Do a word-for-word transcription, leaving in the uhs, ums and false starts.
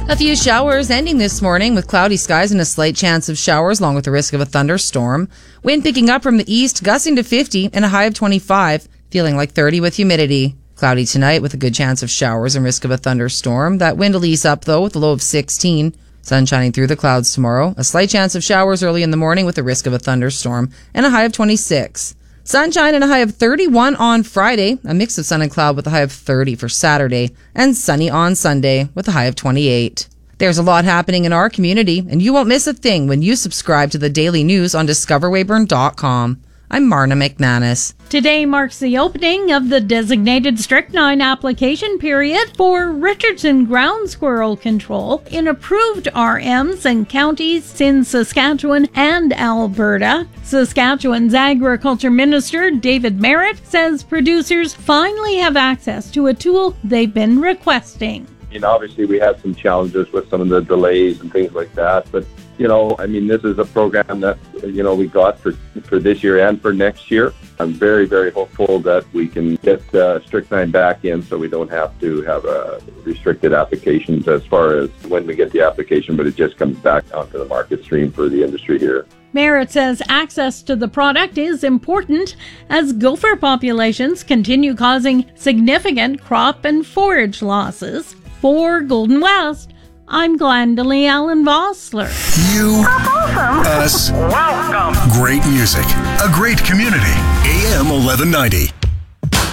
A few showers ending this morning with cloudy skies and a slight chance of showers along with the risk of a thunderstorm. Wind picking up from the east, gusting to fifty and a high of twenty-five, feeling like thirty with humidity. Cloudy tonight with a good chance of showers and risk of a thunderstorm. That wind will ease up though with a low of sixteen. Sun shining through the clouds tomorrow. A slight chance of showers early in the morning with the risk of a thunderstorm and a high of twenty-six. Sunshine and a high of thirty-one on Friday. A mix of sun and cloud with a high of thirty for Saturday. And sunny on Sunday with a high of twenty-eight. There's a lot happening in our community, and you won't miss a thing when you subscribe to the daily news on discover weyburn dot com. I'm Marna McManus. Today marks the opening of the designated strychnine application period for Richardson ground squirrel control in approved R Ms and counties in Saskatchewan and Alberta. Saskatchewan's Agriculture Minister David Merritt says producers finally have access to a tool they've been requesting. I mean, obviously, we had some challenges with some of the delays and things like that. But, you know, I mean, this is a program that, you know, we got for, for this year and for next year. I'm very, very hopeful that we can get uh, strychnine back in so we don't have to have uh, restricted applications as far as when we get the application, but it just comes back onto the market stream for the industry here. Merritt says access to the product is important as gopher populations continue causing significant crop and forage losses. For Golden West, I'm Glendalee Allen Vossler. You, awesome. us, welcome. Great music, a great community. A M eleven ninety.